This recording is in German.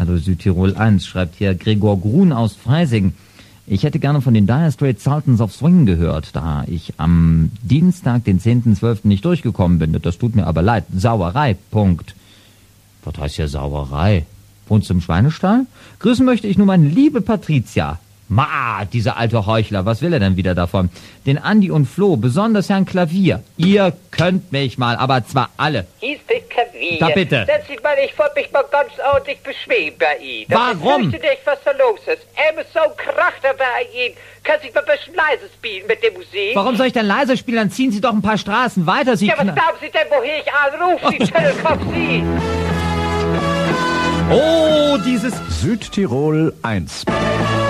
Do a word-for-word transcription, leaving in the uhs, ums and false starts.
Hallo Südtirol eins, schreibt hier Gregor Grun aus Freising. Ich hätte gerne von den Dire Straits Sultans of Swing gehört, da ich am Dienstag, den zehnten zwölften nicht durchgekommen bin. Das tut mir aber leid. Sauerei, Punkt. Was heißt hier Sauerei? Wohnst du im Schweinestall? Grüßen möchte ich nur meine liebe Patricia. Ma, dieser alte Heuchler, was will er denn wieder davon? Den Andi und Flo, besonders Herrn Klavier. Ihr könnt mich mal, aber zwar alle. Hieß dich Klavier. Da bitte. Setz dich mal, ich wollte mich mal ganz ordentlich beschweren bei ihm. Warum? Ich fürchte nicht, was da los ist. Er ist so ein Krachter bei ihm. Kann sich mal ein bisschen leise spielen mit der Musik? Warum soll ich denn leise spielen? Dann ziehen Sie doch ein paar Straßen weiter. Sie Ja, was kna- glauben Sie denn, woher ich anrufe, Sie Schüttelkopf, Sie? Oh, dieses... Südtirol eins.